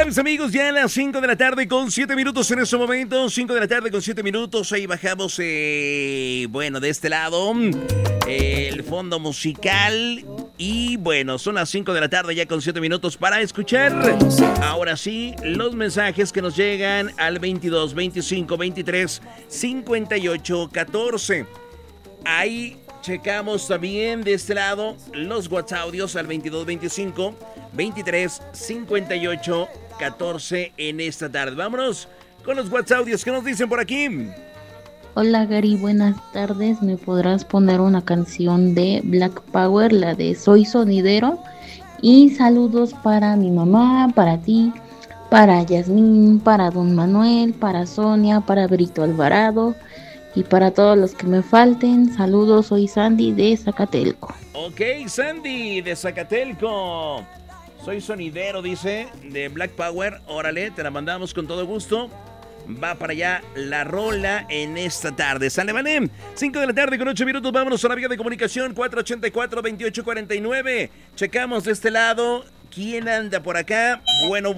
Hola mis amigos, ya a las 5 de la tarde con 7 minutos en este momento, 5 de la tarde con 7 minutos, ahí bajamos, bueno, de este lado, el fondo musical y bueno, son las 5 de la tarde ya con 7 minutos para escuchar, ahora sí, los mensajes que nos llegan al 22 25 23 58 14, ahí checamos también de este lado los WhatsApp audios al 22 25 23 58 14 en esta tarde. Vámonos con los WhatsApp audios que nos dicen por aquí. Hola Gary, buenas tardes. ¿Me podrás poner una canción de Black Power, la de Soy Sonidero? Y saludos para mi mamá, para ti, para Yasmín, para Don Manuel, para Sonia, para Brito Alvarado y para todos los que me falten. Saludos, soy Sandy de Zacatelco. Ok, Sandy de Zacatelco. Soy sonidero, dice, de Black Power. Órale, te la mandamos con todo gusto. Va para allá la rola en esta tarde. ¿Sale, vale? 5 de la tarde con 8 minutos. Vámonos a la vía de comunicación 484-2849. Checamos de este lado. ¿Quién anda por acá? Bueno.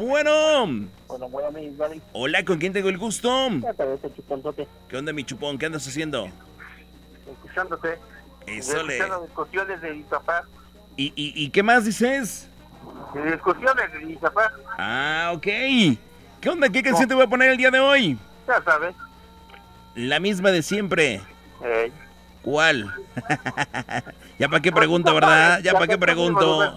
Hola, ¿con quién tengo el gusto? ¿Qué onda, mi chupón? ¿Qué andas haciendo? Escuchándote. Eso le... discusiones de Izapá. ¿Y qué más dices? Discusiones de Izapá. Ah, ok. ¿Qué onda? ¿Qué canción te voy a poner el día de hoy? Ya sabes. La misma de siempre. ¿Cuál? Ya para qué pregunto, ¿verdad? Ya para qué pregunto.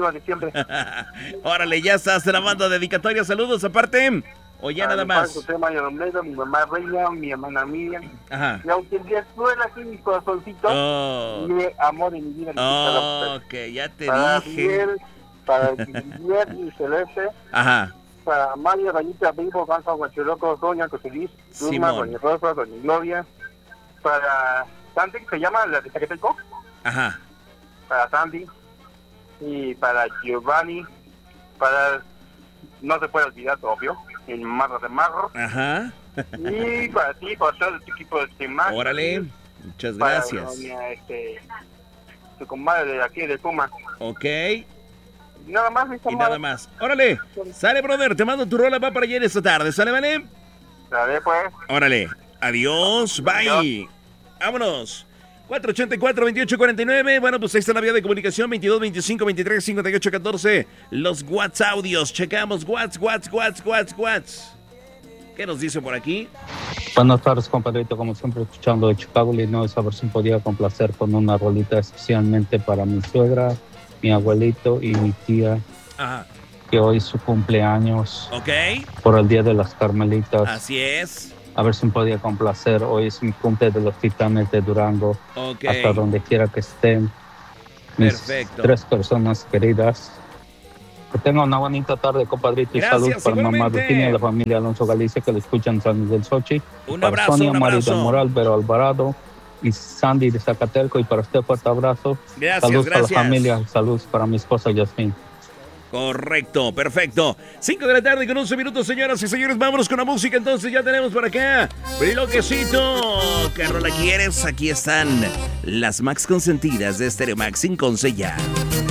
Órale, ya está, se la mando dedicatoria. Saludos aparte. O ya nada más. Mi mamá Reina, mi hermana Miriam. Ajá. Y aunque el día suena aquí mi corazoncito, mi amor y mi vida. Ok, ya te dije. Miguel, para Guillermo y Celeste. Ajá. Para María, Rayita, Vivo, Banza, Guachiloco, Doña, Coselis, Luma, Doña Rosa, Doña Gloria. Para Sandy, que se llama la de Zacatelco. Ajá. Para Sandy. Y para Giovanni. Para... No se puede olvidar, obvio. El Marro de Marro. Ajá. Y para ti, para todo el equipo de Timax. Órale. Muchas gracias. Para doña, tu comadre de aquí de Puma. Ok. Nada más, y nada más. Órale. Sale, brother. Te mando tu rola. Va para ayer esta tarde. ¿Sale, vale? Sale, pues. Órale. Adiós. Bye. Adiós. Vámonos. 484-2849. Bueno, pues ahí está la vía de comunicación. 22 25 23 58 14. Los WhatsApp audios. Checamos. Whats. ¿Qué nos dice por aquí? Buenas tardes, compadrito. Como siempre, escuchando de Chicago, Illinois. A ver si podía complacer con una rolita especialmente para mi suegra, mi abuelito y mi tía. Ajá. Que hoy es su cumpleaños. Ok. Por el Día de las Carmelitas. Así es. A ver si me podía complacer. Hoy es mi cumple de los Titanes de Durango. Ok. Hasta donde quiera que estén. Perfecto. Mis 3 personas queridas. Que tengan una bonita tarde, compadrito. Y salud para mamá Virginia y la familia Alonso Galicia que le escuchan en San Miguel Xochitl. Un para abrazo, Sonia, un abrazo. María del Moral, Vero Alvarado y Sandy de Zacatelco. Y para usted, fuerte abrazo. Gracias, salud gracias. para la familia. Salud para mi esposa Yasmín. Correcto, perfecto. 5 de la tarde con 11 minutos, señoras y señores. Vámonos con la música. Entonces ya tenemos por acá bloquecito. ¿Qué rola quieres? Aquí están las Max consentidas de Stereo Max sin conseja.